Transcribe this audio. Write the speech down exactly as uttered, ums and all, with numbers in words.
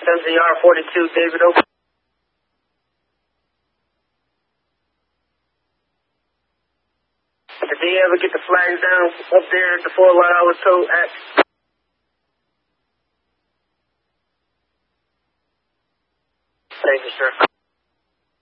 M Z R forty-two, David Oak. Did they ever get the flags down up there at the Fort while I was told at? Thank you, sir.